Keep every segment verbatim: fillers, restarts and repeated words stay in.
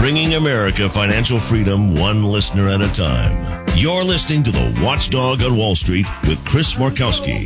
bringing America financial freedom one listener at a time. You're listening to The Watchdog on Wall Street with Chris Markowski.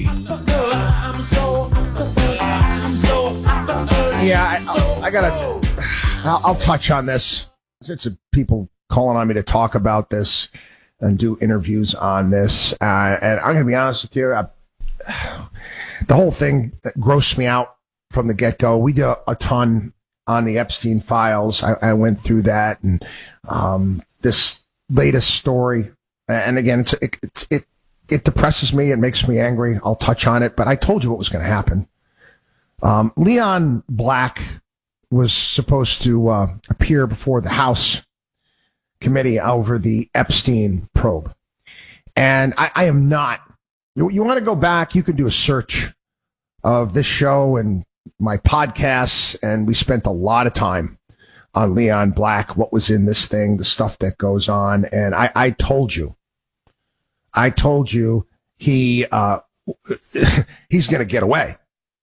Yeah, I, I gotta, I'll, I'll touch on this. It's a, people calling on me to talk about this and do interviews on this. Uh, and I'm gonna be honest with you, I, the whole thing grossed me out from the get-go. We did a, a ton on the Epstein files. I, I went through that, and um, this latest story. And again, it's, it, it it it depresses me. It makes me angry. I'll touch on it, but I told you what was going to happen. Um, Leon Black was supposed to uh, appear before the House committee over the Epstein probe, and I, I am not. You, you want to go back? You can do a search of this show and my podcasts, and we spent a lot of time on Leon Black, what was in this thing, the stuff that goes on. And I, I told you, I told you he, uh, he's going to get away.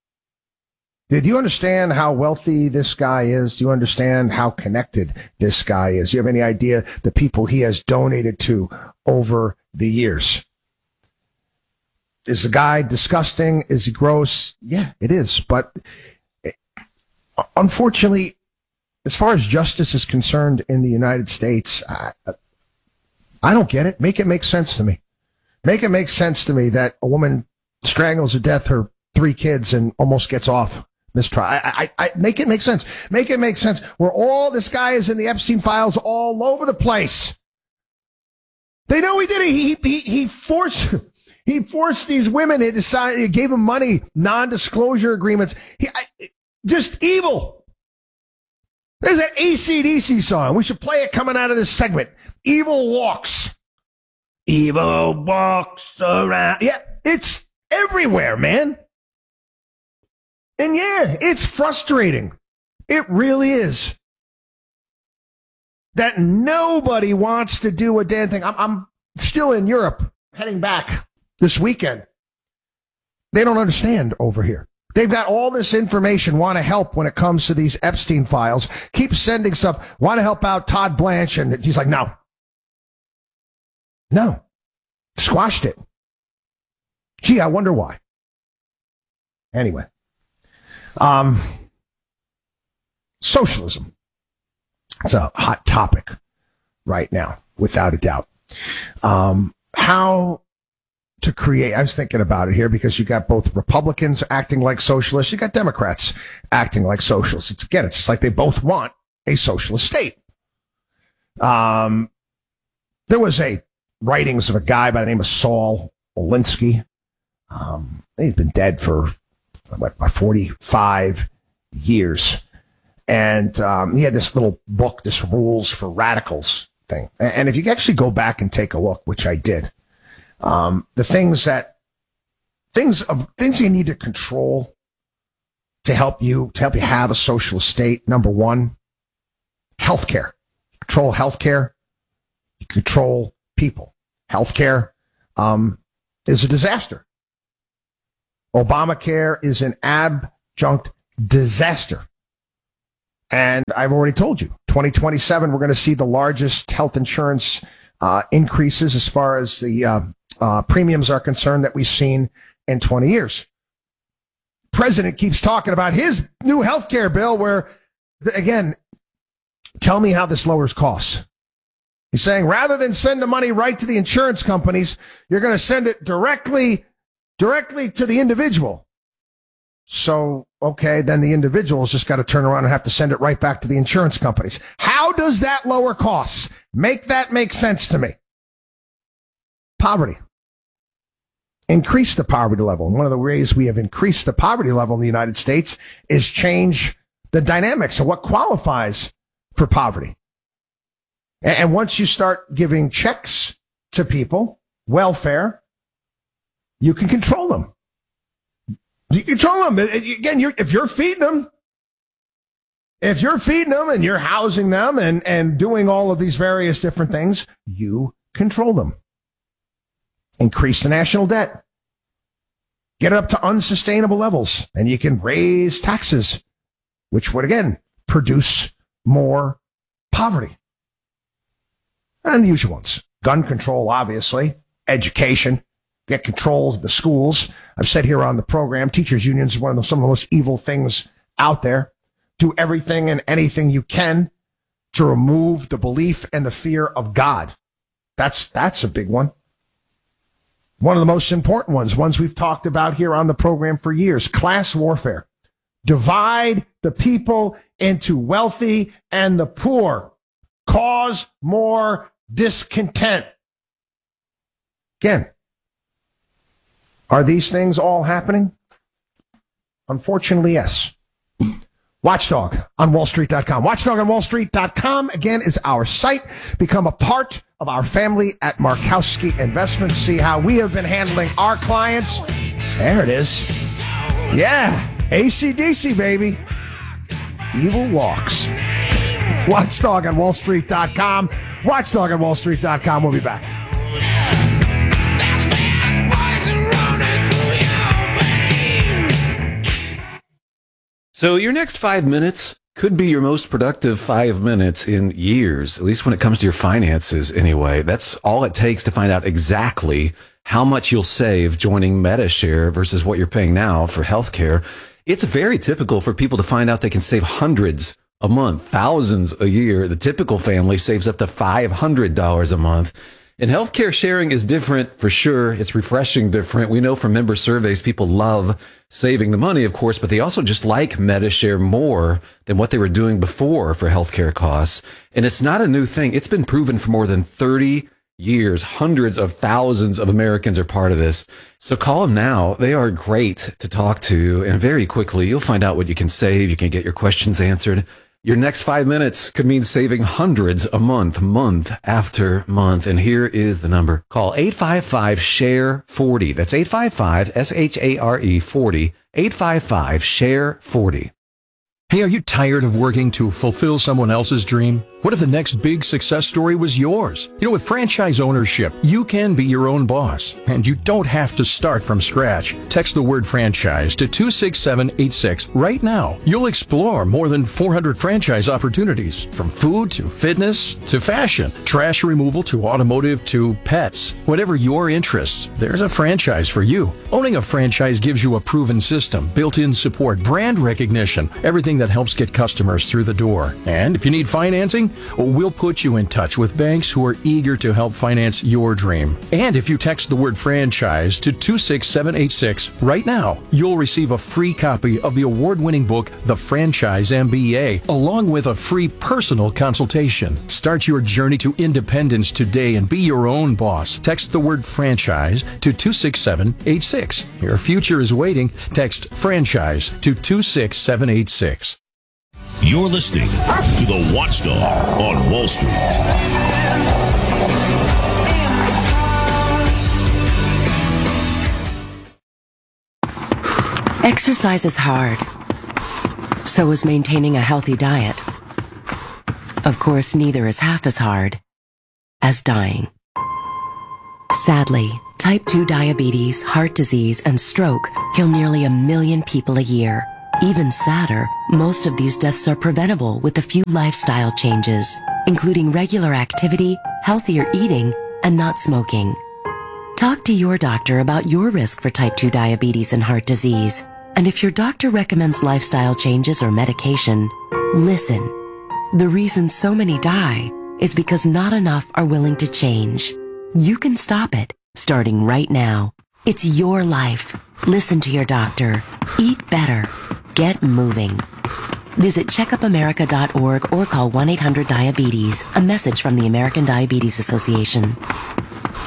Did you understand how wealthy this guy is? Do you understand how connected this guy is? Do you have any idea the people he has donated to over the years? Is the guy disgusting? Is he gross? Yeah, it is. But unfortunately, as far as justice is concerned in the United States, I, I don't get it. Make it make sense to me. Make it make sense to me that a woman strangles to death her three kids and almost gets off mistrial. I, I, I make it make sense. Make it make sense. Where all this guy is in the Epstein files all over the place. They know he did it. He he he forced. He forced these women. He decided. He gave them money, non-disclosure agreements. He I, just evil. There's an A C D C song. We should play it coming out of this segment. Evil walks. Evil walks around. Yeah, it's everywhere, man. And yeah, it's frustrating. It really is. That nobody wants to do a damn thing. I'm, I'm still in Europe, heading back this weekend. They don't understand over here. They've got all this information, want to help when it comes to these Epstein files, keep sending stuff, want to help out Todd Blanche, and he's like, no. No. Squashed it. Gee, I wonder why. Anyway. Um, socialism. It's a hot topic right now, without a doubt. Um, how to create, I was thinking about it here because you got both Republicans acting like socialists, you got Democrats acting like socialists. It's again, it's just like they both want a socialist state. Um, there was a writings of a guy by the name of Saul Alinsky. Um, he's been dead for what, about forty-five years. And um, he had this little book, this Rules for Radicals thing. And if you actually go back and take a look, which I did, um, the things that things of things you need to control to help you to help you have a socialist state. Number one, healthcare. Control healthcare. You control people. Healthcare um, is a disaster. Obamacare is an adjunct disaster. And I've already told you, twenty twenty-seven, we're going to see the largest health insurance uh, increases as far as the uh, uh, premiums are concerned that we've seen in twenty years. President keeps talking about his new health care bill where, again, tell me how this lowers costs. He's saying rather than send the money right to the insurance companies, you're going to send it directly, directly to the individual. So, okay, then the individual's just got to turn around and have to send it right back to the insurance companies. How does that lower costs? Make that make sense to me. Poverty. Increase the poverty level. And one of the ways we have increased the poverty level in the United States is change the dynamics of what qualifies for poverty. And once you start giving checks to people, welfare, you can control them. You control them. Again, you're, if you're feeding them, if you're feeding them and you're housing them and, and doing all of these various different things, you control them. Increase the national debt. Get it up to unsustainable levels. And you can raise taxes, which would, again, produce more poverty. And the usual ones. Gun control, obviously. Education. Get control of the schools. I've said here on the program, teachers' unions are one of the, some of the most evil things out there. Do everything and anything you can to remove the belief and the fear of God. That's that's a big one. One of the most important ones, ones we've talked about here on the program for years, class warfare. Divide the people into wealthy and the poor. Cause more discontent. Again, are these things all happening? Unfortunately, yes. Watchdog on wall street dot com. watchdog on wall street dot com, again, is our site. Become a part of our family at Markowski Investments. See how we have been handling our clients. There it is. Yeah, A C D C, baby. Evil walks. Watchdog on wall street dot com. watchdog on wall street dot com. We'll be back. So your next five minutes could be your most productive five minutes in years, at least when it comes to your finances anyway. That's all it takes to find out exactly how much you'll save joining MediShare versus what you're paying now for healthcare. It's very typical for people to find out they can save hundreds a month, thousands a year. The typical family saves up to five hundred dollars a month. And healthcare sharing is different for sure. It's refreshing different. We know from member surveys, people love saving the money, of course, but they also just like MediShare more than what they were doing before for healthcare costs. And it's not a new thing. It's been proven for more than thirty years. Hundreds of thousands of Americans are part of this. So call them now. They are great to talk to. And very quickly, you'll find out what you can save. You can get your questions answered. Your next five minutes could mean saving hundreds a month, month after month. And here is the number. Call eight five five, share forty. That's eight five five, S H A R E forty. eight five five, share forty. Hey, are you tired of working to fulfill someone else's dream? What if the next big success story was yours? You know, with franchise ownership, you can be your own boss, and you don't have to start from scratch. Text the word franchise to two six seven eight six right now. You'll explore more than four hundred franchise opportunities, from food to fitness to fashion, trash removal to automotive to pets. Whatever your interests, there's a franchise for you. Owning a franchise gives you a proven system, built-in support, brand recognition, everything that helps get customers through the door. And if you need financing, we'll put you in touch with banks who are eager to help finance your dream. And if you text the word franchise to two six seven eight six right now, you'll receive a free copy of the award-winning book, The Franchise M B A, along with a free personal consultation. Start your journey to independence today and be your own boss. Text the word franchise to two six seven eight six. Your future is waiting. Text franchise to two six seven eight six. You're listening to The Watchdog on Wall Street. Exercise is hard. So is maintaining a healthy diet. Of course, neither is half as hard as dying. Sadly, type two diabetes, heart disease, and stroke kill nearly a million people a year. Even sadder, most of these deaths are preventable with a few lifestyle changes, including regular activity, healthier eating, and not smoking. Talk to your doctor about your risk for type two diabetes and heart disease. And if your doctor recommends lifestyle changes or medication, listen. The reason so many die is because not enough are willing to change. You can stop it, starting right now. It's your life. Listen to your doctor. Eat better. Get moving. Visit checkup america dot org or call one eight hundred diabetes. A message from the American Diabetes Association.